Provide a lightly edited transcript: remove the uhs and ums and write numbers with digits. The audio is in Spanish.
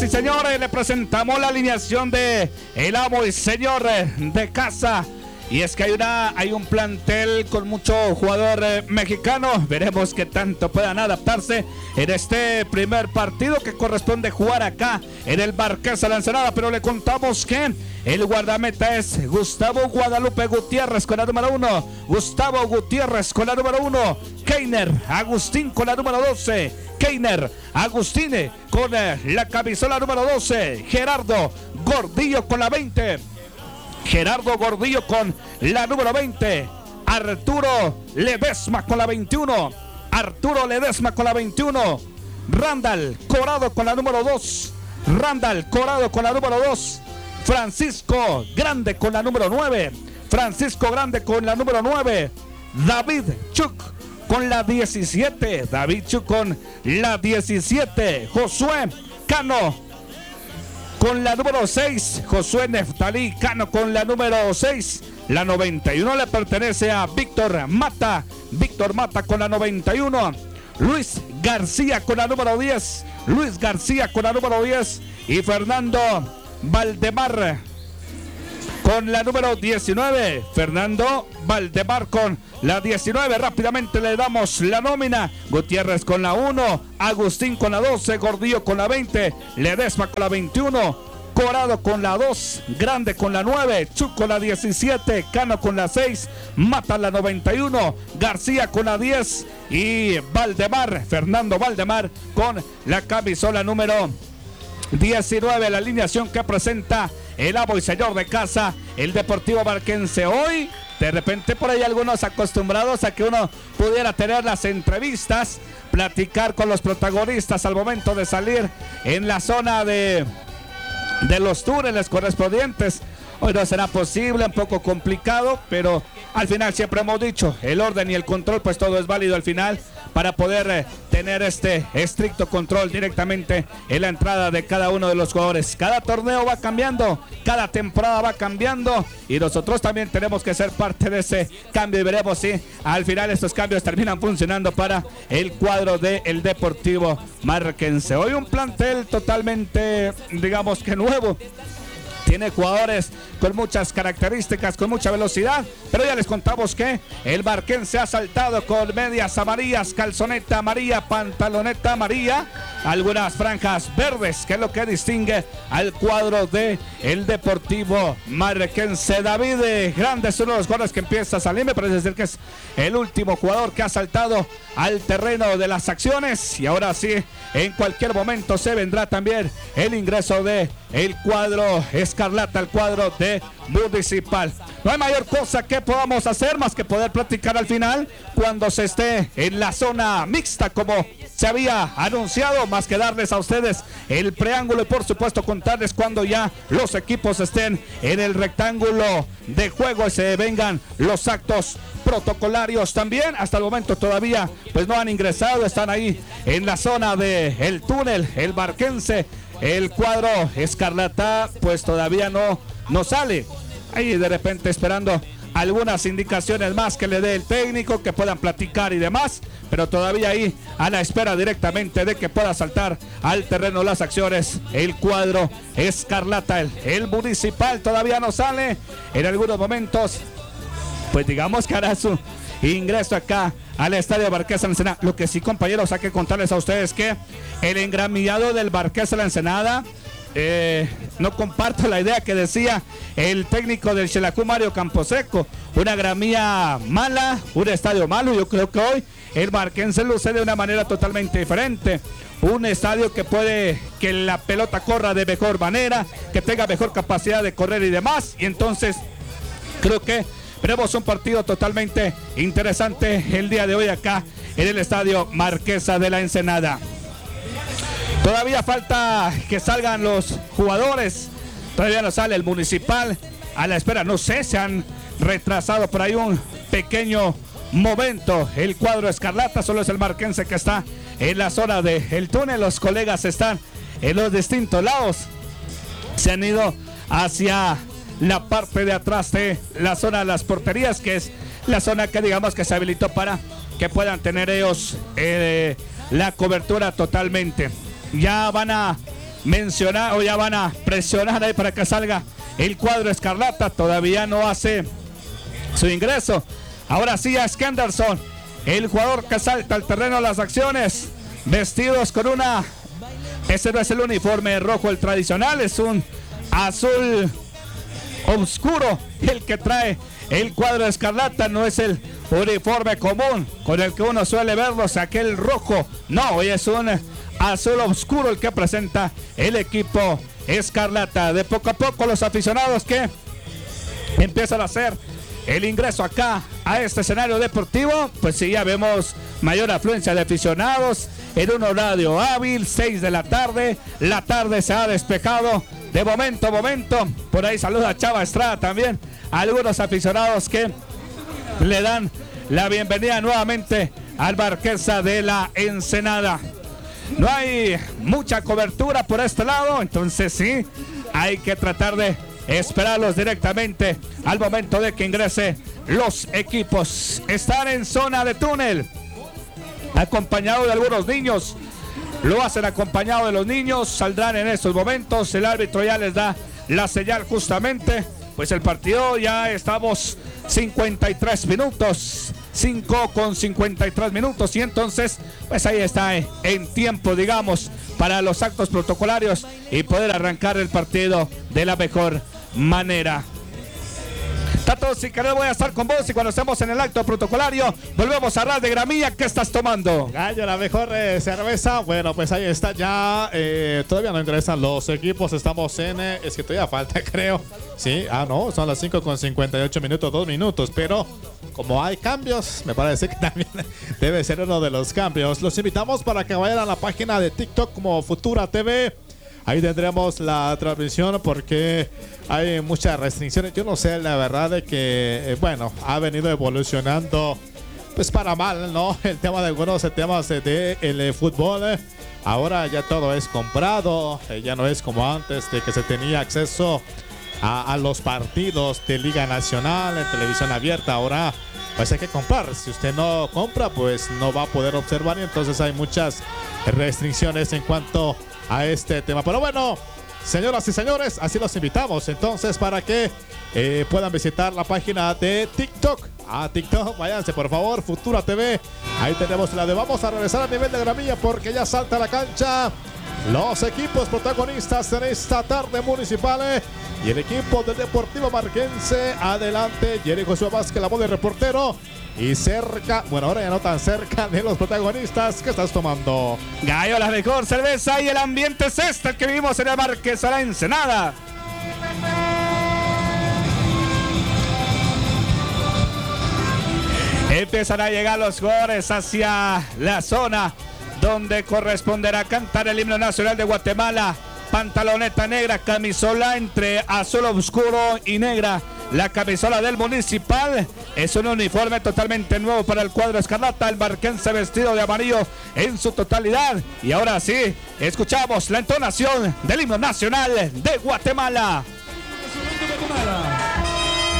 Señoras y señores, le presentamos la alineación de el amo y señor de casa. Y es que hay un plantel con mucho jugador mexicano. Veremos qué tanto puedan adaptarse en este primer partido que corresponde jugar acá en el Marquesa de la Ensenada. Pero le contamos que el guardameta es Gustavo Guadalupe Gutiérrez con la número 1. Gustavo Gutiérrez con la número 1. Keiner Agustín con la número 12. Keiner Agustine con la camisola número 12. Gerardo Gordillo con la 20. Gerardo Gordillo con la número 20. Arturo Ledesma con la 21. Arturo Ledesma con la 21. Randall Corado con la número 2. Randall Corado con la número 2. Francisco Grande con la número 9. Francisco Grande con la número 9. David Chuk con la 17. David Chuk con la 17. Josué Cano con la número 6, Josué Neftalí Cano con la número 6. La 91 le pertenece a Víctor Mata. Víctor Mata con la 91. Luis García con la número 10. Luis García con la número 10. Y Fernando Valdemar con la número 19. Fernando Valdemar con la 19. Rápidamente le damos la nómina. Gutiérrez con la 1. Agustín con la 12. Gordillo con la 20. Ledesma con la 21. Corado con la 2. Grande con la 9. Chuc con la 17. Cano con la 6. Mata la 91. García con la 10. Y Valdemar, Fernando Valdemar con la camisola número 19. La alineación que presenta el amo y señor de casa, el Deportivo Marquense. Hoy, de repente por ahí algunos acostumbrados a que uno pudiera tener las entrevistas, platicar con los protagonistas al momento de salir en la zona de los túneles correspondientes. Hoy no será posible, un poco complicado, pero al final siempre hemos dicho, el orden y el control, pues todo es válido al final para poder tener este estricto control directamente en la entrada de cada uno de los jugadores. Cada torneo va cambiando, cada temporada va cambiando y nosotros también tenemos que ser parte de ese cambio y veremos si al final estos cambios terminan funcionando para el cuadro del Deportivo Marquense. Hoy un plantel totalmente, digamos que nuevo. Tiene jugadores con muchas características, con mucha velocidad, pero ya les contamos que el Marquense ha saltado con medias amarillas, calzoneta amarilla, pantaloneta amarilla, algunas franjas verdes, que es lo que distingue al cuadro de el Deportivo Marquense. David Grande es uno de los jugadores que empieza a salir, me parece decir que es el último jugador que ha saltado al terreno de las acciones y ahora sí, en cualquier momento se vendrá también el ingreso de el cuadro escarlata, el cuadro de Municipal. No hay mayor cosa que podamos hacer más que poder platicar al final cuando se esté en la zona mixta como se había anunciado, más que darles a ustedes el preámbulo y por supuesto contarles cuando ya los equipos estén en el rectángulo de juego y se vengan los actos protocolarios también. Hasta el momento todavía pues no han ingresado, están ahí en la zona del túnel, el Marquense. El cuadro escarlata pues todavía no sale. Ahí de repente esperando algunas indicaciones más que le dé el técnico, que puedan platicar y demás, pero todavía ahí a la espera directamente de que pueda saltar al terreno las acciones el cuadro escarlata. El Municipal todavía no sale, en algunos momentos pues digamos que hará su ingreso acá al estadio Marquesa de la Ensenada. Lo que sí, compañeros, hay que contarles a ustedes que el engramillado del Marquesa de la Ensenada, no comparto la idea que decía el técnico del Xelajú, Mario Camposeco. Una gramilla mala, un estadio malo. Yo creo que hoy el Marquense luce de una manera totalmente diferente. Un estadio que puede que la pelota corra de mejor manera, que tenga mejor capacidad de correr y demás. Y entonces creo que veremos un partido totalmente interesante el día de hoy acá en el estadio Marquesa de la Ensenada. Todavía falta que salgan los jugadores. Todavía no sale el Municipal. A la espera, no sé, se han retrasado por ahí un pequeño momento. El cuadro escarlata, solo es el Marquense que está en la zona del túnel. Los colegas están en los distintos lados. Se han ido hacia la parte de atrás de la zona de las porterías, que es la zona que digamos que se habilitó para que puedan tener ellos la cobertura totalmente. Ya van a mencionar o ya van a presionar ahí para que salga el cuadro escarlata. Todavía no hace su ingreso. Ahora sí es Kenderson, el jugador que salta al terreno de las acciones, vestidos con una... Ese no es el uniforme rojo, el tradicional, es un azul oscuro el que trae el cuadro escarlata, no es el uniforme común con el que uno suele verlos, aquel rojo, no, hoy es un azul oscuro el que presenta el equipo escarlata. De poco a poco los aficionados que empiezan a hacer el ingreso acá a este escenario deportivo, pues sí, ya vemos mayor afluencia de aficionados en un horario hábil, 6 de la tarde se ha despejado de momento a momento. Por ahí saluda a Chava Estrada también, algunos aficionados que le dan la bienvenida nuevamente al Marquesa de la Ensenada. No hay mucha cobertura por este lado, entonces sí, hay que tratar de esperarlos directamente al momento de que ingrese los equipos. Están en zona de túnel, acompañado de algunos niños. Lo hacen acompañado de los niños, saldrán en estos momentos. El árbitro ya les da la señal justamente. Pues el partido ya estamos 53 minutos. 5 con 53 minutos. Y entonces, pues ahí está en tiempo, digamos, para los actos protocolarios y poder arrancar el partido de la mejor manera. Tato, si querés voy a estar con vos y cuando estemos en el acto protocolario volvemos a hablar de Gramilla. ¿Qué estás tomando? Gallo, la mejor cerveza. Bueno, pues ahí está ya. Todavía no ingresan los equipos. Estamos en... es que todavía falta, creo. Sí, no, son las 5 con 58 minutos, 2 minutos. Pero como hay cambios, me parece que también debe ser uno de los cambios. Los invitamos para que vayan a la página de TikTok como Futura TV. Ahí tendremos la transmisión porque hay muchas restricciones. Yo no sé, la verdad de que, bueno, ha venido evolucionando, pues para mal, ¿no? El tema de algunos temas del fútbol. Ahora ya todo es comprado. Ya no es como antes de que se tenía acceso a los partidos de Liga Nacional en televisión abierta. Ahora pues hay que comprar. Si usted no compra, pues no va a poder observar. Y entonces hay muchas restricciones en cuanto a este tema. Pero bueno, señoras y señores, así los invitamos entonces para que puedan visitar la página de TikTok. A TikTok, váyanse por favor, Futura TV. Ahí tenemos la de vamos a regresar a nivel de Gramilla porque ya salta a la cancha los equipos protagonistas en esta tarde municipal. Y el equipo del Deportivo Marquense, adelante, Jerry Josué Vázquez, la voz del reportero. Y cerca, bueno, ahora ya no tan cerca de los protagonistas. ¿Qué estás tomando? Gallo, la mejor cerveza y el ambiente es este, el que vivimos en el Marquesa de la Ensenada. Empiezan a llegar los jugadores hacia la zona donde corresponderá cantar el himno nacional de Guatemala. Pantaloneta negra, camisola entre azul oscuro y negra. La camisola del Municipal es un uniforme totalmente nuevo para el cuadro escarlata. El marquense vestido de amarillo en su totalidad. Y ahora sí, escuchamos la entonación del himno nacional de Guatemala.